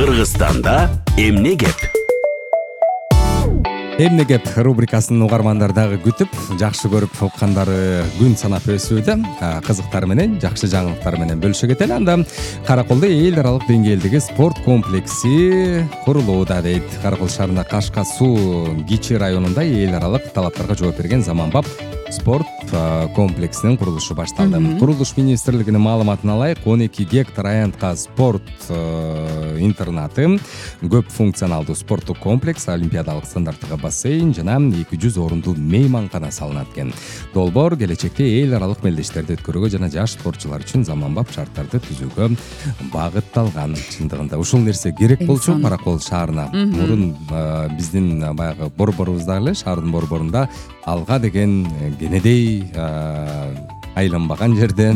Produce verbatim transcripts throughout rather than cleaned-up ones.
Кыргызстанда эмне кеп? Эмне кеп рубрикасын угармандар дагы күтүп, жакшы көрүп уккандары күн санап өсүүдө. Кызыктар менен, жакшы жаңылыктар менен бөлүшө кетели. Анда Караколдо эл аралык деңгээлдеги спорт комплекси курулууда дейт. Каракол шаарында Кашка суу Кичи районунда эл аралык талаптарга жооп берген заманбап спорт комплексинин курулушу башталды. Курулуш министрлигинин маалыматына ылайык, он эки гектар аянтка спорт интернаты, көп функционалдуу спорттук комплекс, олимпиадалык стандарттагы бассейн жана эки жүз орундуу мейманкана салынат экен. Долбоор келечекте эл аралык мелдештерди өткөрүүгө жана жаш спортчулар үчүн заманбап шарттарды түзүүгө багытталган. Чындыгында ушул нерсе керек болчу Каракол шаарына. Мурун биздин баягы борборубузда эле, шаардын борборунда алга деген кенедей айланбаган жерден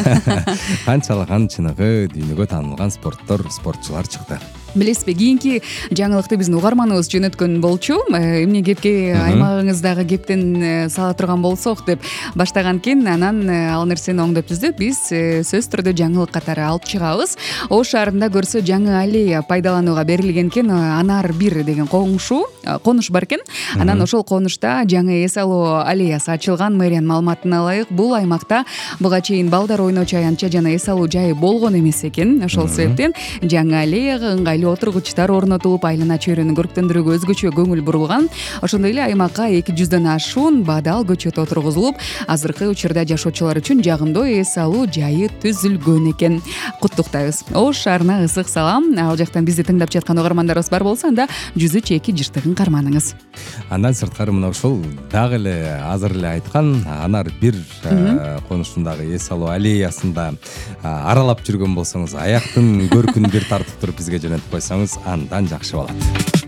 канчалаган чыныгы дүйнөгө таанылган спорттор, спортчулар чыкты. Билесизби, кийинки жаңылыкты биздин угарманыбыз жөнөткөн болчу. Эмне кепке аймагыңыздагы кептен сала турган болсок деп баштаган экен. Анан ал нерсени оңдоп түздөп, биз сөзсүз түрдө жаңылык катары алып чыгабыз. Ош шаарында көрсө жаңы аллея пайдаланууга берилген экен. Анар бир деген коңшу, конуш бар экен. Анан ошол конушта жаңы эс алуу аллеясы ачылган. Мэриянын маалыматына ылайык, бул аймакта буга чейин балдар ойночу аянтча жана эс алуу жайы болгон эмес экен. Ошол себептен жаңы аллеяга ыңгайлуу отургучтар орнотулуп, айлана чөйрөнү көрктөндүрүүгө өзгөчө көңүл бурулган. Ошондой эле аймакка эки жүздөн ашуун бадал көчөт отургузулуп, азыркы учурда жашоочулар үчүн жагымдуу эс алуу жайы түзүлгөн экен. Куттуктайбыз. Ош шаарына ысык салам. Ал жактан бизди тыңдап жаткан угармандарыбыз бар болсо, анда жүзү чеки жыштыгын карманыңыз. Андан сырткары мына ушул дагы эле азыр эле айткан Анар бир конушундагы эс алуу аллеясында аралап жүргөн болсоңуз, аяктын көркүн бир тартып туруп бизге жөнөтүп койсоңуз, андан жакшы болот.